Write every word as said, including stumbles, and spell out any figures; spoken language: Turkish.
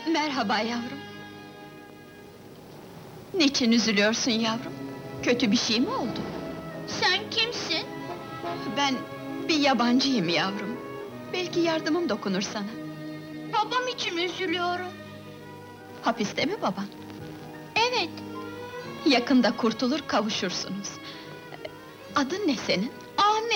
Merhaba yavrum. Niçin üzülüyorsun yavrum? Kötü bir şey mi oldu? Sen kimsin? Ben bir yabancıyım yavrum. Belki yardımım dokunur sana. Babam için üzülüyorum. Hapiste mi baban? Evet, Yakında kurtulur, kavuşursunuz. Adın ne senin?